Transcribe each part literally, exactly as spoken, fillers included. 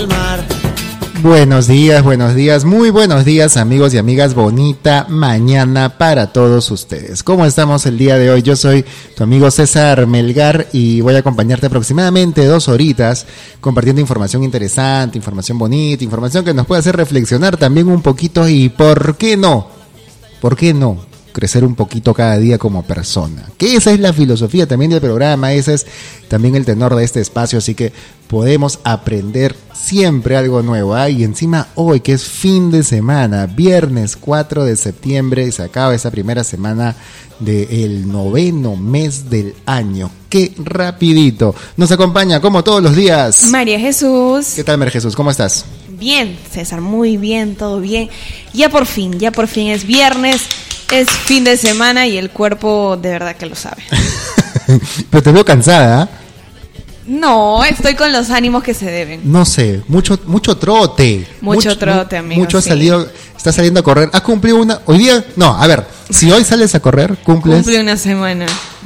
Buenos días, buenos días, muy buenos días amigos y amigas, bonita mañana para todos ustedes. ¿Cómo estamos el día de hoy? Yo soy tu amigo César Melgar y voy a acompañarte aproximadamente dos horitas compartiendo información interesante, información bonita, información que nos puede hacer reflexionar también un poquito y ¿por qué no? ¿Por qué no? Crecer un poquito cada día como persona. Que esa es la filosofía también del programa, ese es también el tenor de este espacio, así que podemos aprender siempre algo nuevo. ¿eh? Y encima hoy que es fin de semana, viernes cuatro de septiembre, y se acaba esa primera semana del noveno mes del año. ¡Qué rapidito! Nos acompaña como todos los días María Jesús. ¿Qué tal, María Jesús? ¿Cómo estás? Bien, César, muy bien, todo bien. Ya por fin, ya por fin es viernes. Es fin de semana y el cuerpo de verdad que lo sabe. Pero te veo cansada. No, estoy con los ánimos que se deben. No sé, mucho mucho trote. Mucho, mucho trote, amigo. Mucho sí. salido, estás saliendo a correr. ¿Has cumplido una? Hoy día, no, a ver, si hoy sales a correr, cumples. Cumple una semana.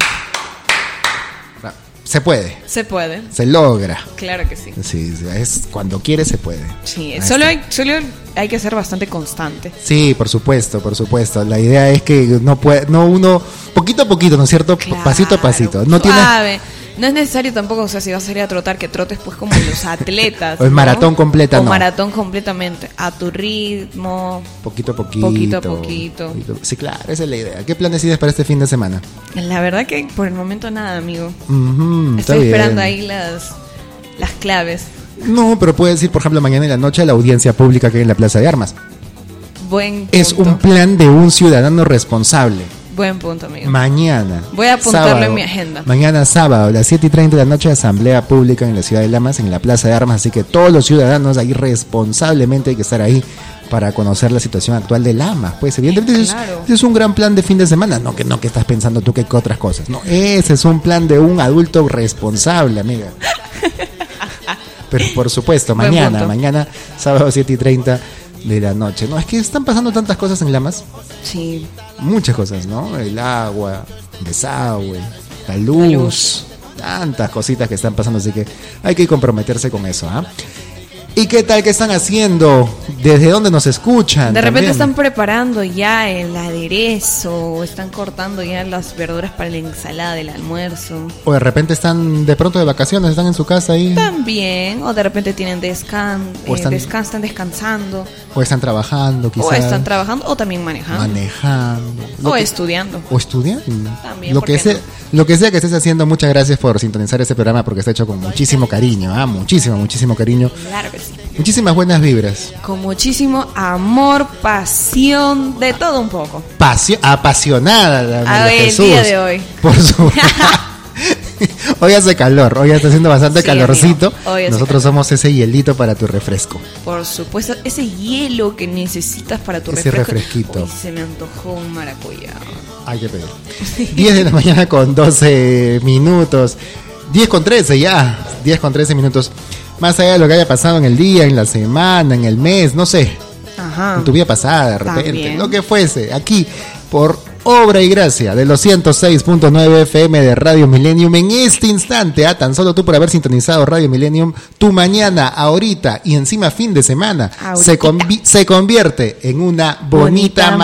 Se puede. Se puede. Se logra. Claro que sí. Sí, es cuando quieres se puede. Sí, solo hay, solo hay que ser bastante constante. Sí, por supuesto, por supuesto. La idea es que no puede, no uno, poquito a poquito, ¿no es cierto? Claro, pasito a pasito. No suave. tiene. No es necesario tampoco, o sea, si vas a salir a trotar, que trotes pues como los atletas. O el ¿no? maratón completa, o no. maratón completamente, a tu ritmo. Poquito a poquito. Poquito a poquito. poquito. Sí, claro, esa es la idea. ¿Qué planes tienes para este fin de semana? La verdad que por el momento nada, amigo. Uh-huh, Estoy esperando ahí las, las claves. No, pero puedes ir, por ejemplo, mañana en la noche a la audiencia pública que hay en la Plaza de Armas. Buen punto. Es un plan de un ciudadano responsable. Buen punto, amigo. Mañana. Voy a apuntarlo sábado, en mi agenda. Mañana sábado, a las siete y treinta de la noche, asamblea pública en la ciudad de Lamas, en la Plaza de Armas. Así que todos los ciudadanos ahí responsablemente hay que estar ahí para conocer la situación actual de Lamas. Pues evidentemente sí, claro. es, es un gran plan de fin de semana. No que no que estás pensando tú que otras cosas. No, ese es un plan de un adulto responsable, amiga. Pero por supuesto, mañana, mañana, sábado siete y treinta de la noche. No, es que están pasando tantas cosas en Lamas. Sí. Muchas cosas, ¿no? El agua, el desagüe, la luz, la luz, tantas cositas que están pasando, así que hay que comprometerse con eso, ¿ah? ¿eh? ¿Y qué tal que están haciendo? ¿Desde dónde nos escuchan? De repente también están preparando ya el aderezo, o están cortando ya las verduras para la ensalada del almuerzo. O de repente están de pronto de vacaciones, están en su casa ahí. También, o de repente tienen descan o están, eh, descan están descansando. O están trabajando, quizás. O están trabajando, o también manejando. Manejando. O que, estudiando. O estudiando. También, lo que sea, no? Lo que sea que estés haciendo, muchas gracias por sintonizar este programa porque está hecho con muchísimo cariño, ah, muchísimo, muchísimo cariño. Claro que sí. Muchísimas buenas vibras. Con muchísimo amor, pasión, de todo un poco. Pasión, apasionada la María Jesús. El día de hoy. Por su... Hoy hace calor, hoy está haciendo bastante sí, calorcito. Nosotros calor. somos ese hielito para tu refresco. Por supuesto, ese hielo que necesitas para tu ese refresco. Ese refresquito. Uy, se me antojó un maracuyá. Hay que pedir. diez de la mañana con doce minutos. diez con trece ya. diez con trece minutos. Más allá de lo que haya pasado en el día, en la semana, en el mes, no sé. Ajá. En tu vida pasada, de repente. También. Lo que fuese. Aquí, por obra y gracia de los ciento seis punto nueve F M de Radio Millennium en este instante, ah, tan solo tú por haber sintonizado Radio Millennium, tu mañana, ahorita y encima fin de semana se, convi- se convierte en una bonita, bonita